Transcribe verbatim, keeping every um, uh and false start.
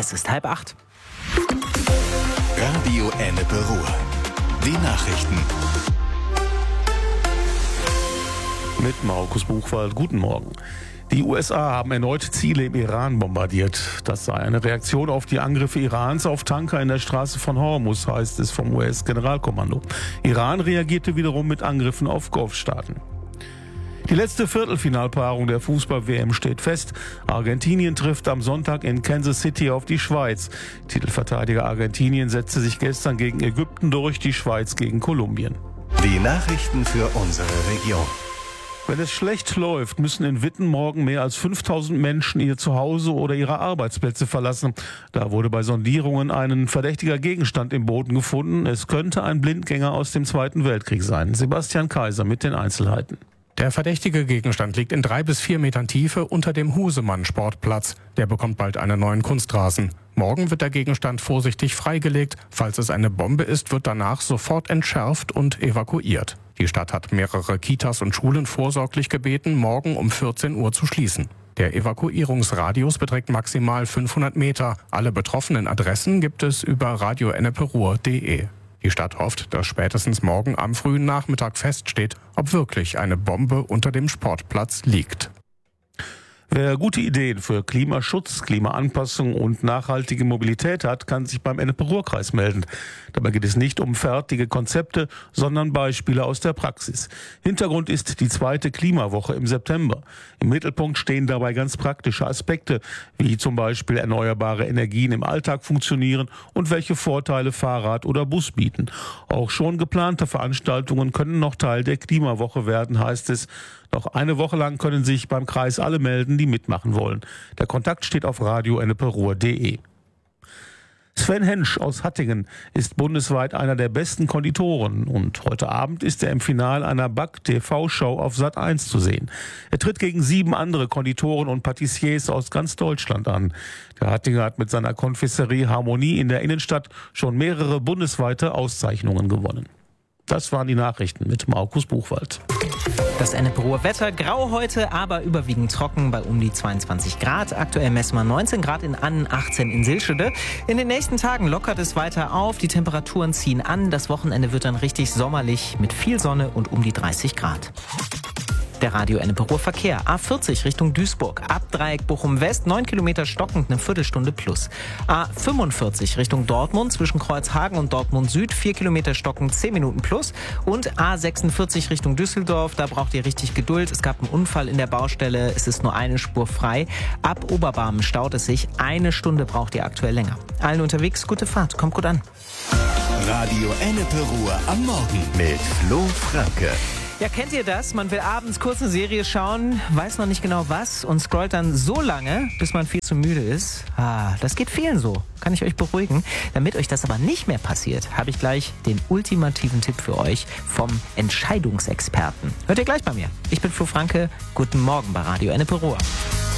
Es ist halb acht. Radio Ennepe Ruhr. Die Nachrichten. Mit Markus Buchwald. Guten Morgen. Die U S A haben erneut Ziele im Iran bombardiert. Das sei eine Reaktion auf die Angriffe Irans auf Tanker in der Straße von Hormuz, heißt es vom U S-Generalkommando. Iran reagierte wiederum mit Angriffen auf Golfstaaten. Die letzte Viertelfinalpaarung der Fußball-W M steht fest. Argentinien trifft am Sonntag in Kansas City auf die Schweiz. Titelverteidiger Argentinien setzte sich gestern gegen Ägypten durch, die Schweiz gegen Kolumbien. Die Nachrichten für unsere Region. Wenn es schlecht läuft, müssen in Witten morgen mehr als fünftausend Menschen ihr Zuhause oder ihre Arbeitsplätze verlassen. Da wurde bei Sondierungen ein verdächtiger Gegenstand im Boden gefunden. Es könnte ein Blindgänger aus dem Zweiten Weltkrieg sein. Sebastian Kaiser mit den Einzelheiten. Der verdächtige Gegenstand liegt in drei bis vier Metern Tiefe unter dem Husemann-Sportplatz. Der bekommt bald einen neuen Kunstrasen. Morgen wird der Gegenstand vorsichtig freigelegt. Falls es eine Bombe ist, wird danach sofort entschärft und evakuiert. Die Stadt hat mehrere Kitas und Schulen vorsorglich gebeten, morgen um vierzehn Uhr zu schließen. Der Evakuierungsradius beträgt maximal fünfhundert Meter. Alle betroffenen Adressen gibt es über radio ennepe ruhr punkt de. Die Stadt hofft, dass spätestens morgen am frühen Nachmittag feststeht, ob wirklich eine Bombe unter dem Sportplatz liegt. Wer gute Ideen für Klimaschutz, Klimaanpassung und nachhaltige Mobilität hat, kann sich beim Ennepe-Ruhr-Kreis melden. Dabei geht es nicht um fertige Konzepte, sondern Beispiele aus der Praxis. Hintergrund ist die zweite Klimawoche im September. Im Mittelpunkt stehen dabei ganz praktische Aspekte, wie zum Beispiel erneuerbare Energien im Alltag funktionieren und welche Vorteile Fahrrad oder Bus bieten. Auch schon geplante Veranstaltungen können noch Teil der Klimawoche werden, heißt es. Noch eine Woche lang können sich beim Kreis alle melden, die mitmachen wollen. Der Kontakt steht auf radio ennepe ruhr punkt de. Sven Hensch aus Hattingen ist bundesweit einer der besten Konditoren und heute Abend ist er im Finale einer Back-T V-Show auf Sat eins zu sehen. Er tritt gegen sieben andere Konditoren und Patissiers aus ganz Deutschland an. Der Hattinger hat mit seiner Konfiserie Harmonie in der Innenstadt schon mehrere bundesweite Auszeichnungen gewonnen. Das waren die Nachrichten mit Markus Buchwald. Das Ennepe-Ruhr Wetter, grau heute, aber überwiegend trocken bei um die zweiundzwanzig Grad. Aktuell messen wir neunzehn Grad in Annen, achtzehn in Silschede. In den nächsten Tagen lockert es weiter auf, die Temperaturen ziehen an. Das Wochenende wird dann richtig sommerlich mit viel Sonne und um die dreißig Grad. Der Radio Ennepe-Ruhr Verkehr. A vierzig Richtung Duisburg. Abdreieck Bochum West, neun Kilometer stockend, eine Viertelstunde plus. A fünfundvierzig Richtung Dortmund, zwischen Kreuzhagen und Dortmund Süd, vier Kilometer stockend, zehn Minuten plus. Und A sechsundvierzig Richtung Düsseldorf, da braucht ihr richtig Geduld. Es gab einen Unfall in der Baustelle, es ist nur eine Spur frei. Ab Oberbarmen staut es sich, eine Stunde braucht ihr aktuell länger. Allen unterwegs, gute Fahrt, kommt gut an. Radio Ennepe Ruhr am Morgen mit Flo Franke. Ja, kennt ihr das? Man will abends kurz eine Serie schauen, weiß noch nicht genau was und scrollt dann so lange, bis man viel zu müde ist. Ah, das geht vielen so, kann ich euch beruhigen. Damit euch das aber nicht mehr passiert, habe ich gleich den ultimativen Tipp für euch vom Entscheidungsexperten. Hört ihr gleich bei mir. Ich bin Flo Franke, guten Morgen bei Radio Ennepe Ruhr.